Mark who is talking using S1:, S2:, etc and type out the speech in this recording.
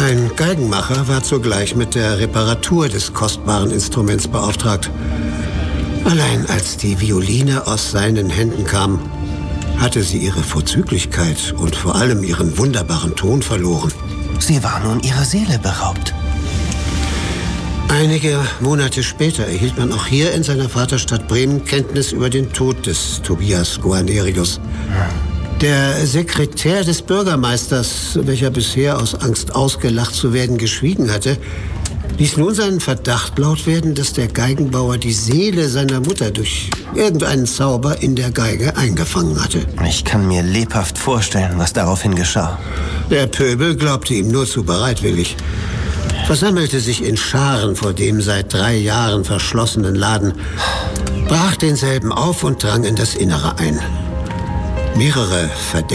S1: Ein Geigenmacher war zugleich mit der Reparatur des kostbaren Instruments beauftragt. Allein als die Violine aus seinen Händen kam, hatte sie ihre Vorzüglichkeit und vor allem ihren wunderbaren Ton verloren.
S2: Sie war nun ihrer Seele beraubt.
S1: Einige Monate später erhielt man auch hier in seiner Vaterstadt Bremen Kenntnis über den Tod des Tobias Guarnerius. Der Sekretär des Bürgermeisters, welcher bisher aus Angst ausgelacht zu werden geschwiegen hatte, ließ nun seinen Verdacht laut werden, dass der Geigenbauer die Seele seiner Mutter durch irgendeinen Zauber in der Geige eingefangen hatte.
S2: Ich kann mir lebhaft vorstellen, was daraufhin geschah.
S1: Der Pöbel glaubte ihm nur zu bereitwillig, versammelte sich in Scharen vor dem seit 3 Jahren verschlossenen Laden, brach denselben auf und drang in das Innere ein. Mehrere Verdächtige